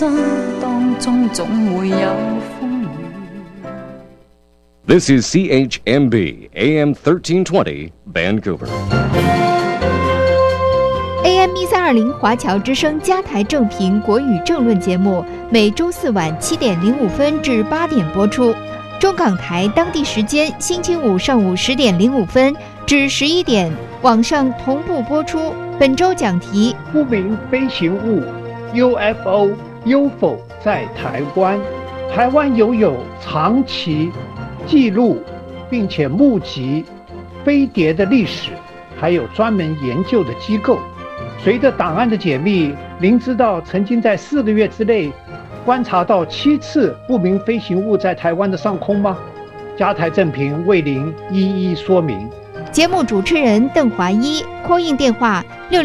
當中總會有風雨。 This is CHMB AM 1320 Vancouver. AM 1320华侨之声加台正频国语政论节目，每周四晚7点05分至8点播出。中港台当地时间星期五上午10点05分至11点，网上同步播出。本周讲题： 不明飞行物 UFO 有否在台湾？台湾拥有长期记录并且目击飞碟的历史，还有专门研究的机构。随着档案的解密，您知道曾经在4个月之内观察到7次不明飞行物在台湾的上空吗？加台正频为您一一说明。 节目主持人邓华一，call in电话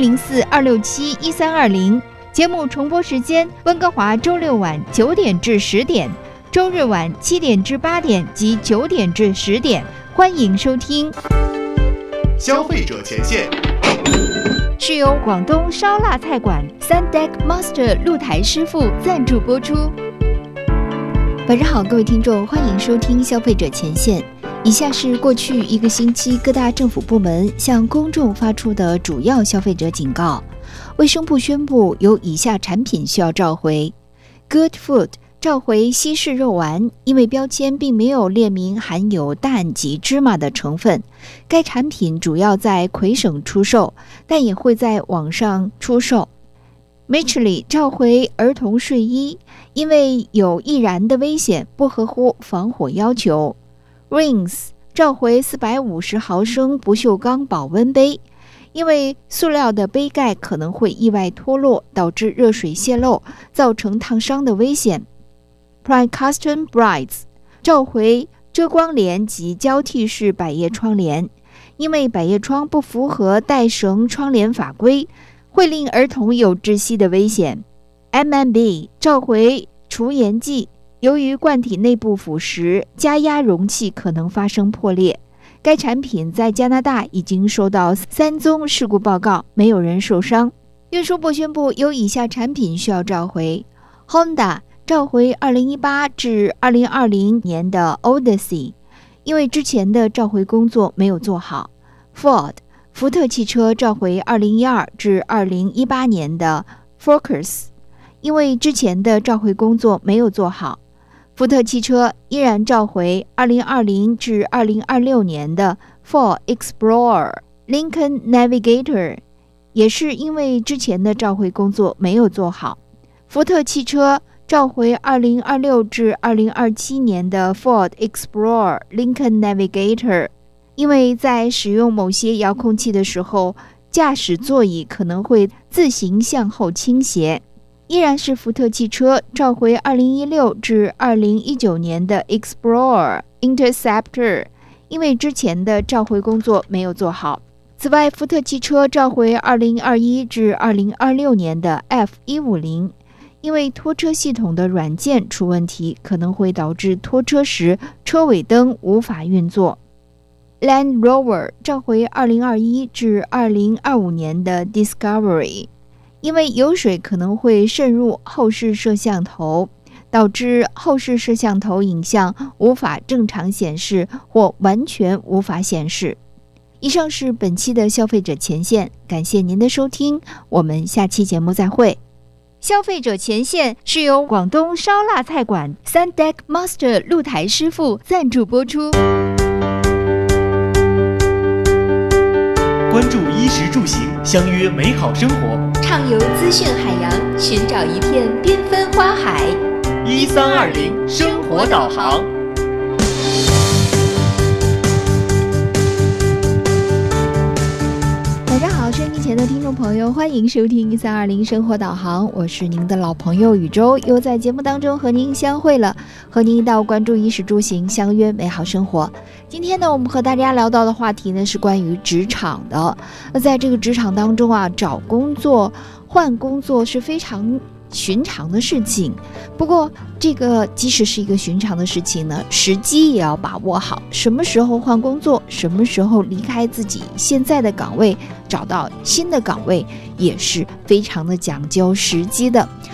604-267-1320。节目重播时间：温哥华周六晚9点至10点，周日晚7点至8点及9点至10点。欢迎收听。 消费者前线是由广东烧腊菜馆 Sundeck Master 露台师傅赞助播出。晚上好，各位听众，欢迎收听消费者前线。以下是过去1个星期各大政府部门向公众发出的主要消费者警告。卫生部宣布有以下产品需要召回： Good Food 召回西式肉丸，因为标签并没有列明含有蛋及芝麻的成分。该产品主要在魁省出售，但也会在网上出售。Mitchell 召回儿童睡衣，因为有易燃的危险，不合乎防火要求。Rings 召回450毫升不锈钢保温杯，因为塑料的杯盖可能会意外脱落，导致热水泄漏，造成烫伤的危险。Prime Custom Brides 召回遮光帘及交替式百叶窗帘，因为百叶窗不符合带绳窗帘法规，会令儿童有窒息的危险。M&B 召回除盐剂，由于罐体内部腐蚀，加压容器可能发生破裂。该产品在加拿大已经收到3宗事故报告，没有人受伤。运输部宣布有以下产品需要召回： Honda 召回2018至2020年的 Odyssey， 因为之前的召回工作没有做好。 Ford 福特汽车召回2012至2018年的 Focus， 因为之前的召回工作没有做好。福特汽车依然召回2020至2026年的 Ford Explorer、Lincoln Navigator， 也是因为之前的召回工作没有做好。福特汽车召回2026至2027年的 Ford Explorer、Lincoln Navigator， 因为在使用某些遥控器的时候，驾驶座椅可能会自行向后倾斜。依然是福特汽车召回2016至2019年的 Explorer、Interceptor， 因为之前的召回工作没有做好。此外，福特汽车召回2021至2026年的 F150， 因为拖车系统的软件出问题，可能会导致拖车时车尾灯无法运作。Land Rover 召回2021至2025年的 Discovery，因为油水可能会渗入后视摄像头，导致后视摄像头影像无法正常显示或完全无法显示。以上是本期的消费者前线，感谢您的收听，我们下期节目再会。消费者前线是由广东烧腊菜馆 Sundeck Master 露台师傅赞助播出。 关注衣食住行，相约美好生活， 畅游资讯海洋，寻找一片缤纷花海。 1320生活导航。 晚上好，收音机前的听众朋友，欢迎收听1320生活导航，我是您的老朋友宇宙，又在节目当中和您相会了，和您一道关注衣食住行，相约美好生活。今天呢，我们和大家聊到的话题呢是关于职场的。那在这个职场当中啊，找工作、换工作是非常寻常的事情。不过，这个即使是一个寻常的事情呢，时机也要把握好。什么时候换工作，什么时候离开自己现在的岗位，找到新的岗位，也是非常的讲究时机的。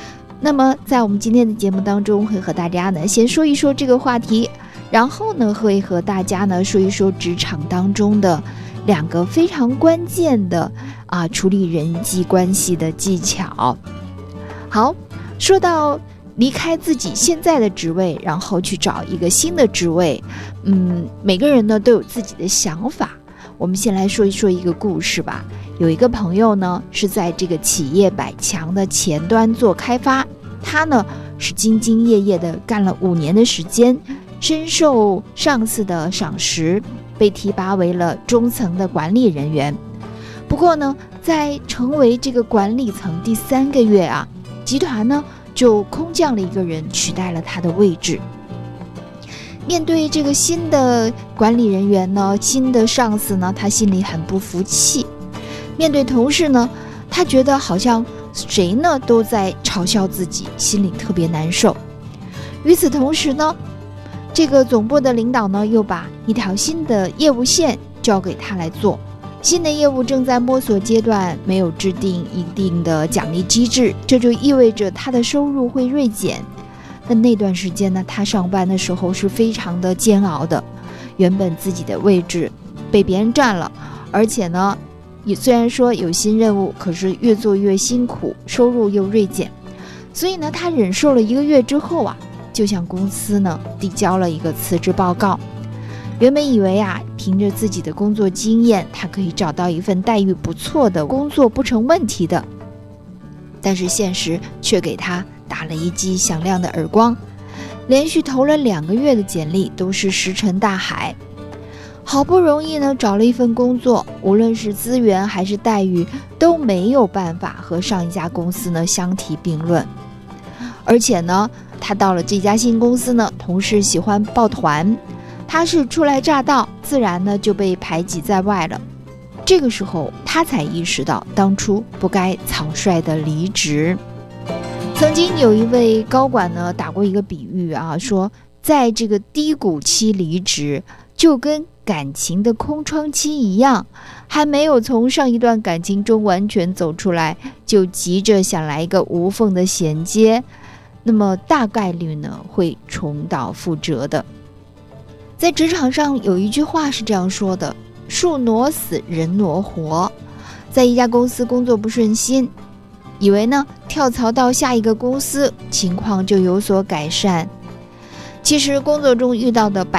那么在我们今天的节目当中，会和大家呢先说一说这个话题，然后呢会和大家呢说一说职场当中的2个非常关键的处理人际关系的技巧。好，说到离开自己现在的职位，然后去找一个新的职位，每个人呢都有自己的想法。我们先来说一说一个故事吧。有一个朋友呢是在这个企业100强的前端做开发，他呢是兢兢业业的干了5年的时间，深受上司的赏识，被提拔为了中层的管理人员。不过呢，在成为这个管理层第3个月集团呢就空降了一个人取代了他的位置。面对这个新的管理人员呢，新的上司呢，他心里很不服气。面对同事呢，他觉得好像谁呢都在嘲笑自己，心里特别难受。与此同时呢，这个总部的领导呢又把一条新的业务线交给他来做。新的业务正在摸索阶段，没有制定一定的奖励机制，这就意味着他的收入会锐减。那段时间呢，他上班的时候是非常的煎熬的，原本自己的位置被别人占了，而且呢也虽然说有新任务，可是越做越辛苦，收入又锐减。所以呢，他忍受了1个月之后就向公司呢递交了一个辞职报告。原本以为凭着自己的工作经验，他可以找到一份待遇不错的工作不成问题的，但是现实却给他打了一记响亮的耳光。连续投了2个月的简历都是石沉大海，好不容易呢找了一份工作，无论是资源还是待遇都没有办法和上一家公司呢相提并论。而且呢，他到了这家新公司呢，同事喜欢抱团，他是初来乍到，自然呢就被排挤在外了。这个时候他才意识到当初不该草率的离职。曾经有一位高管呢打过一个比喻说在这个低谷期离职就跟感情的空窗期一样，还没有从上一段感情中完全走出来，就急着想来一个无缝的衔接，那么大概率呢会重蹈覆辙的。在职场上有一句话是这样说的：树挪死，人挪活。在一家公司工作不顺心，以为呢跳槽到下一个公司情况就有所改善，其实工作中遇到的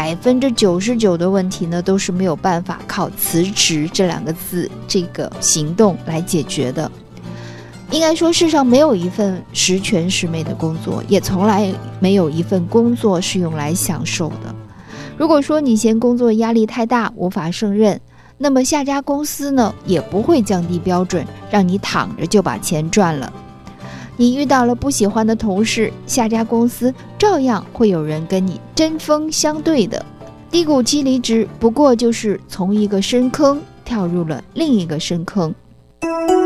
99%的问题呢都是没有办法靠辞职这2个字这个行动来解决的。应该说世上没有一份十全十美的工作，也从来没有一份工作是用来享受的。如果说你嫌工作压力太大无法胜任，那么下家公司呢也不会降低标准，让你躺着就把钱赚了。你遇到了不喜欢的同事，下家公司照样会有人跟你针锋相对的。低谷期离职不过就是从一个深坑跳入了另一个深坑。